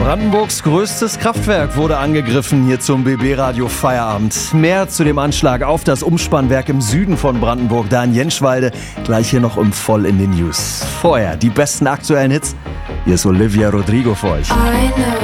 Brandenburgs größtes Kraftwerk wurde angegriffen hier zum BB Radio Feierabend. Mehr zu dem Anschlag auf das Umspannwerk im Süden von Brandenburg, da in Jenschwalde, gleich hier noch im Voll in den News. Vorher die besten aktuellen Hits. Hier ist Olivia Rodrigo für euch.